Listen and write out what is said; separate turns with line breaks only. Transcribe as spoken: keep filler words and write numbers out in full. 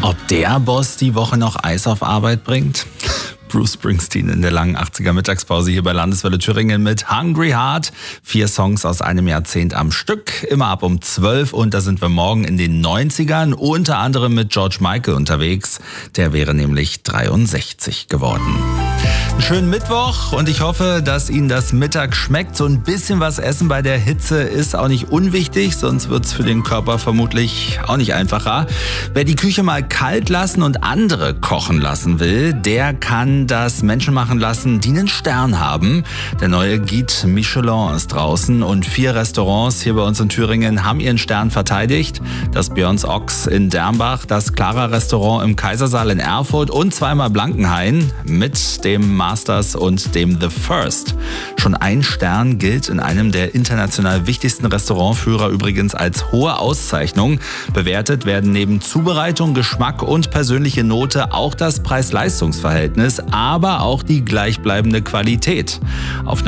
Ob der Boss die Woche noch Eis auf Arbeit bringt? Bruce Springsteen in der langen achtziger Mittagspause hier bei Landeswelle Thüringen mit Hungry Heart. Vier Songs aus einem Jahrzehnt am Stück, immer ab um zwölf, und da sind wir morgen in den neunzigern, unter anderem mit George Michael unterwegs. Der wäre nämlich dreiundsechzig geworden. Einen schönen Mittwoch und ich hoffe, dass Ihnen das Mittag schmeckt. So ein bisschen was essen bei der Hitze ist auch nicht unwichtig, sonst wird's für den Körper vermutlich auch nicht einfacher. Wer die Küche mal kalt lassen und andere kochen lassen will, der kann das Menschen machen lassen, die einen Stern haben. Der neue Guide Michelin ist draußen und vier Restaurants hier bei uns in Thüringen haben ihren Stern verteidigt. Das Björns Ochs in Dernbach, das Clara Restaurant im Kaisersaal in Erfurt und zweimal Blankenhain mit dem Masters und dem The First. Schon ein Stern gilt in einem der international wichtigsten Restaurantführer übrigens als hohe Auszeichnung. Bewertet werden neben Zubereitung, Geschmack und persönliche Note auch das Preis-Leistungs-Verhältnis, aber auch die gleichbleibende Qualität. Auf